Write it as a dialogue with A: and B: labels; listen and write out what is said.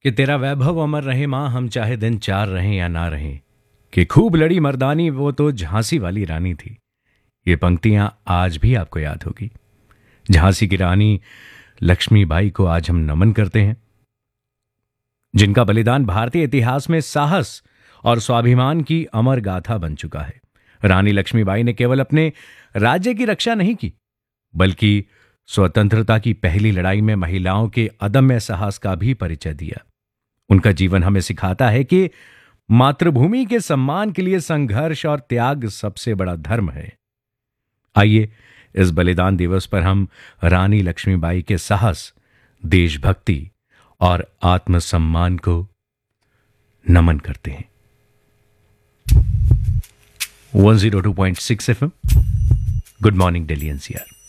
A: कि तेरा वैभव अमर रहे माँ, हम चाहे दिन चार रहें या ना रहें, कि खूब लड़ी मर्दानी वो तो झांसी वाली रानी थी। ये पंक्तियां आज भी आपको याद होगी। झांसी की रानी लक्ष्मीबाई को आज हम नमन करते हैं, जिनका बलिदान भारतीय इतिहास में साहस और स्वाभिमान की अमर गाथा बन चुका है। रानी लक्ष्मीबाई ने केवल अपने राज्य की रक्षा नहीं की, बल्कि स्वतंत्रता की पहली लड़ाई में महिलाओं के अदम्य साहस का भी परिचय दिया। उनका जीवन हमें सिखाता है कि मातृभूमि के सम्मान के लिए संघर्ष और त्याग सबसे बड़ा धर्म है। आइए इस बलिदान दिवस पर हम रानी लक्ष्मीबाई के साहस, देशभक्ति और आत्मसम्मान को नमन करते हैं। 102.6 FM, good morning Delhi NCR.